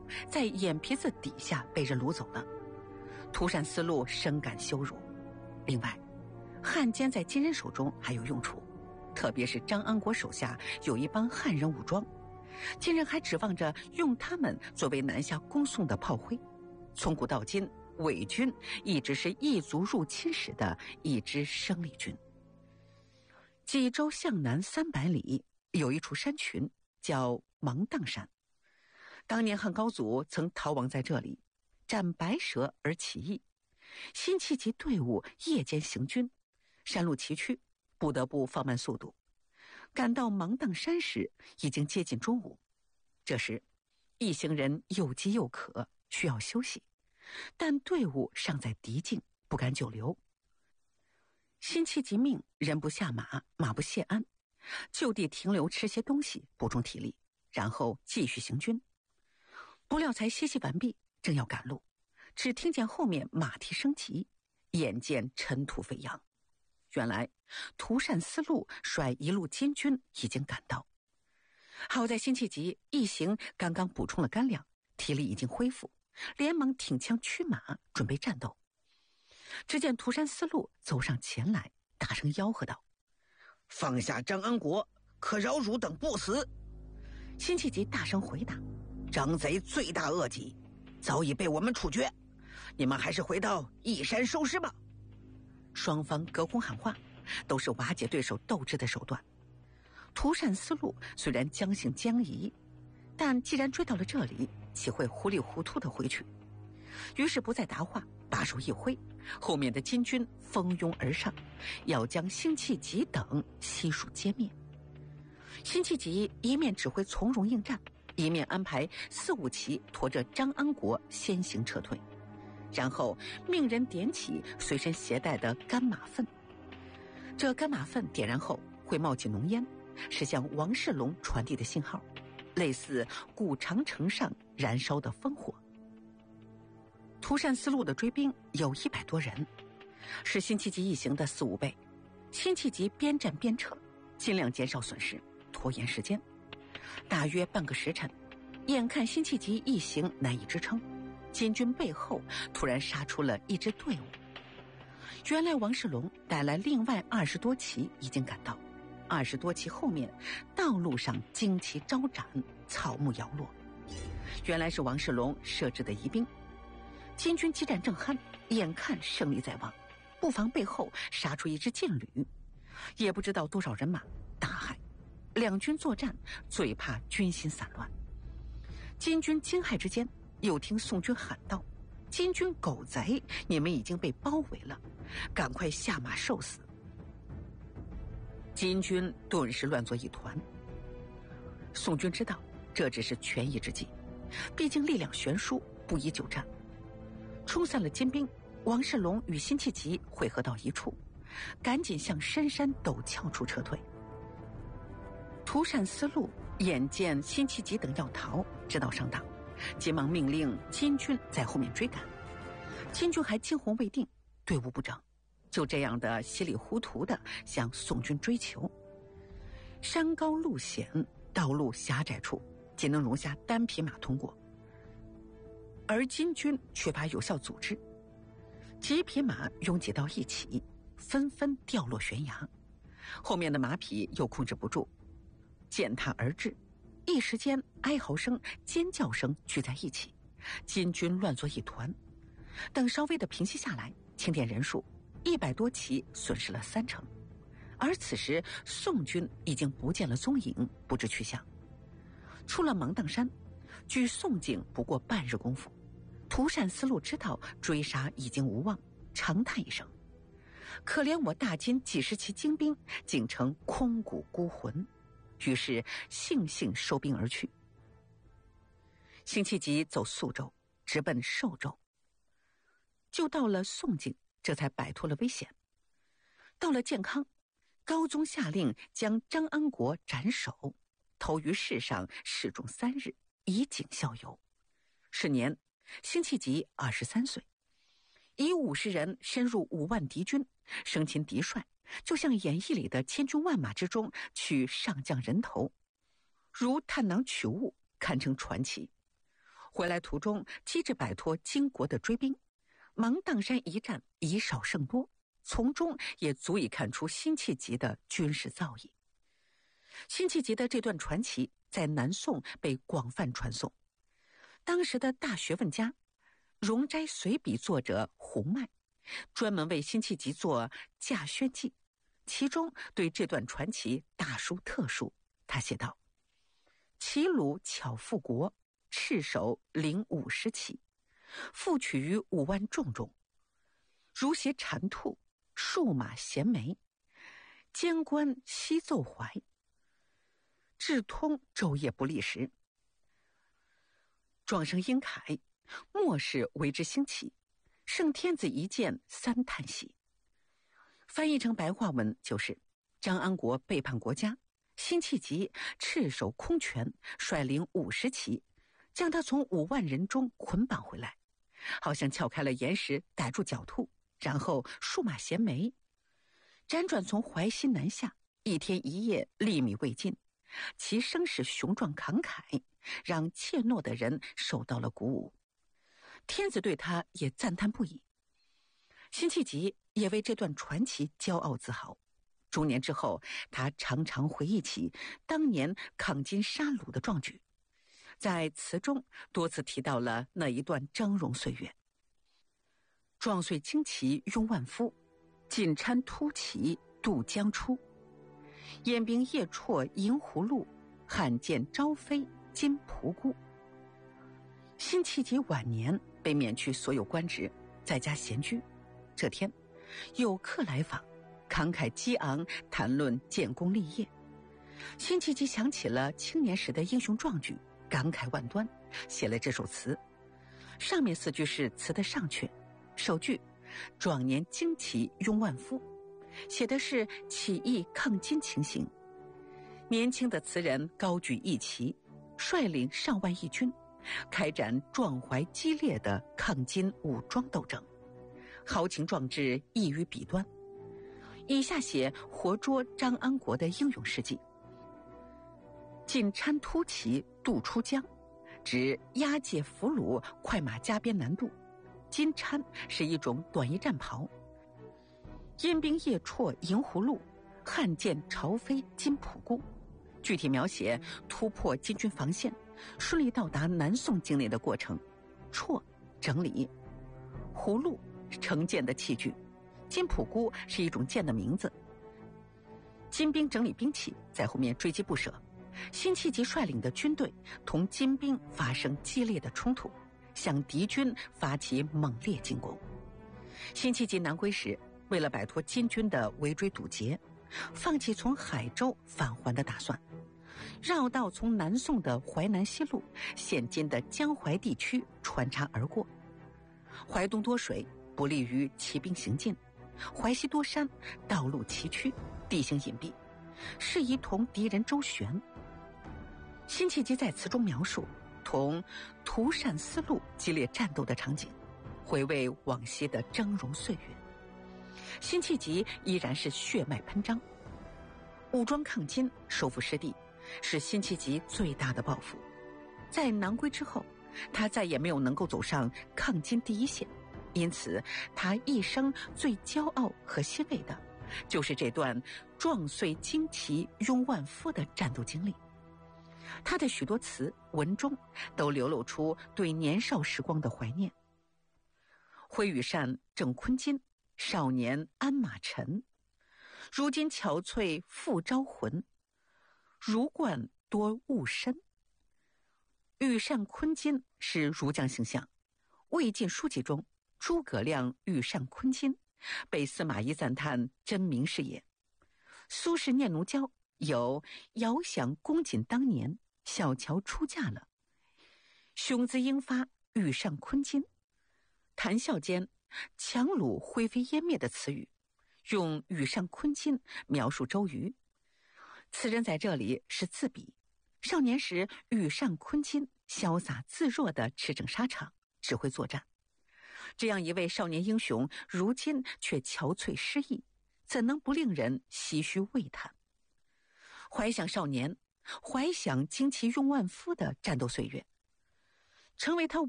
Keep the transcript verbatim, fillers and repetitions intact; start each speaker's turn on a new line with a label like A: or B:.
A: 在眼皮子底下被人掳走了。涂善思路深感羞辱。另外，汉奸在金人手中还有用处，特别是张安国手下有一帮汉人武装，金人还指望着用他们作为南下攻宋的炮灰。从古到今，伪军一直是异族入侵时的一支生力军。济州向南三百里有一处山群叫芒砀山，当年汉高祖曾逃亡在这里，战白蛇而起义。辛弃疾队伍夜间行军，山路崎岖，不得不放慢速度。赶到芒砀山时，已经接近中午。这时，一行人又饥又渴，需要休息，但队伍尚在敌境，不敢久留。辛弃疾命人不下马，马不谢鞍，就地停留吃些东西，补充体力，然后继续行军。不料才歇息完毕，正要赶路，只听见后面马蹄声急，眼见尘土飞扬。原来涂善思路率一路金军已经赶到。好在辛弃疾一行刚刚补充了干粮，体力已经恢复，连忙挺枪驱马，准备战斗。只见涂善思路走上前来，大声吆喝道：“
B: 放下张安国，可饶汝等不死！”
A: 辛弃疾大声回答：“
B: 张贼罪大恶极，早已被我们处决，你们还是回到义山收尸吧。”
A: 双方隔空喊话，都是瓦解对手斗志的手段。涂善思路虽然将信将疑，但既然追到了这里，岂会糊里糊涂的回去？于是不再答话，把手一挥，后面的金军蜂拥而上，要将辛弃疾等悉数歼灭。辛弃疾一面指挥从容应战，一面安排四五骑驮着张安国先行撤退，然后命人点起随身携带的干马粪。这干马粪点燃后会冒起浓烟，是向王世龙传递的信号，类似古长城上燃烧的烽火。涂善思路的追兵有一百多人，是辛弃疾一行的四五倍。辛弃疾边战边撤，尽量减少损失，拖延时间。大约半个时辰，眼看辛弃疾一行难以支撑，金军背后突然杀出了一支队伍。原来王世龙带来另外二十多骑已经赶到，二十多骑后面道路上旌旗招展，草木摇落，原来是王世龙设置的疑兵。金军激战正酣，眼看胜利在望，不妨背后杀出一支劲旅，也不知道多少人马，大骇。两军作战，最怕军心散乱。金军惊骇之间，又听宋军喊道：“金军狗贼，你们已经被包围了，赶快下马受死！”金军顿时乱作一团。宋军知道这只是权宜之计，毕竟力量悬殊，不宜久战。冲散了金兵，王世龙与辛弃疾汇合到一处，赶紧向深山陡峭处撤退。涂善思路眼见辛弃疾等要逃，知道上当，急忙命令金军在后面追赶。金军还惊魂未定，队伍不整，就这样的稀里糊涂的向宋军追求。山高路险，道路狭窄处仅能容下单匹马通过，而金军缺乏有效组织，几匹马拥挤到一起，纷纷掉落悬崖，后面的马匹又控制不住，践踏而至，一时间哀嚎声、尖叫声聚在一起，金军乱作一团。等稍微的平息下来，清点人数，一百多骑损失了三成，而此时宋军已经不见了踪影，不知去向。出了芒砀山，距宋境不过半日功夫。涂善思路知道追杀已经无望，长叹一声：“可怜我大金几十骑精兵，竟成空谷孤魂。”于是悻悻收兵而去。辛弃疾走宿州，直奔寿州，就到了宋境，这才摆脱了危险。到了建康，高宗下令将张安国斩首，投于市上，示众三日，以儆效尤。是年辛弃疾二十三岁，以五十人深入五万敌军，生擒敌帅，就像演义里的千军万马之中取上将人头，如探囊取物，堪称传奇。 回来途中机智摆脱金国的追兵，芒砀山一战以少胜多，从中也足以看出辛弃疾的军事造诣。辛弃疾的这段传奇在南宋被广泛传颂。当时的大学问家、容斋随笔作者胡迈专门为辛弃疾做《稼轩记》，其中对这段传奇大书特书。他写道：齐鲁巧复国，赤手领五十骑，复取于五万众中，如携蝉兔，数马衔枚，监官悉奏怀，智通昼夜不离时。壮声英凯，末世为之兴起，圣天子一见三叹息。翻译成白话文就是：张安国背叛国家，辛弃疾赤手空拳率领五十骑，将他从五万人中捆绑回来，好像撬开了岩石逮住狡兔，然后数马衔枚，辗转从淮西南下，一天一夜粒米未进，其声势雄壮慷慨，让怯懦的人受到了鼓舞。天子对他也赞叹不已。辛弃疾也为这段传奇骄傲自豪。中年之后，他常常回忆起当年抗金杀戮的壮举，在词中多次提到了那一段峥嵘岁月。壮岁旌旗拥万夫，锦衫突骑渡江出。燕兵夜绰银葫芦，汉剑招飞金仆姑。辛弃疾晚年被免去所有官职，在家闲居。这天，有客来访，慷慨激昂谈论建功立业。辛弃疾想起了青年时的英雄壮举，感慨万端，写了这首词。上面四句是词的上阙，首句壮年旌旗拥万夫，写的是起义抗金情形。年轻的词人高举义旗，率领上万义军，开展壮怀激烈的抗金武装斗争，豪情壮志溢于笔端。以下写活捉张安国的英勇事迹。锦衫突骑渡出江，指押解俘虏快马加鞭南渡。金衫是一种短衣战袍。燕兵夜绰银葫芦，汉剑朝飞金仆姑。具体描写突破金军防线，顺利到达南宋境内的过程。绰整理，葫芦盛剑的器具，金仆姑是一种剑的名字。金兵整理兵器，在后面追击不舍。辛弃疾率领的军队同金兵发生激烈的冲突，向敌军发起猛烈进攻。辛弃疾南归时，为了摆脱金军的围追堵截，放弃从海州返还的打算，绕道从南宋的淮南西路（现今的江淮地区）穿插而过。淮东多水，不利于骑兵行进；淮西多山，道路崎岖，地形隐蔽，适宜同敌人周旋。辛弃疾在词中描述同涂善思路激烈战斗的场景，回味往昔的峥嵘岁月。辛弃疾依然是血脉喷张，武装抗金，收复失地，是辛弃疾最大的抱负。在南归之后，他再也没有能够走上抗金第一线，因此他一生最骄傲和欣慰的，就是这段壮岁旌旗拥万夫的战斗经历。他的许多词文中都流露出对年少时光的怀念。挥羽扇正昆金，少年鞍马尘。如今憔悴复招魂，如冠多误身。羽扇纶巾是儒将形象。魏晋书籍中，诸葛亮羽扇纶巾，被司马懿赞叹真名是也。苏轼念奴娇有遥想公瑾当年，小乔出嫁了，雄姿英发，羽扇纶巾。谈笑间，樯橹灰飞烟灭的词语，用羽扇纶巾描述周瑜。此人在这里是自比，少年时羽扇纶巾，潇洒自若地驰骋沙场，指挥作战。这样一位少年英雄，如今却憔悴失意，怎能不令人唏嘘喟叹？怀想少年，怀想旌旗拥万夫的战斗岁月。 成为他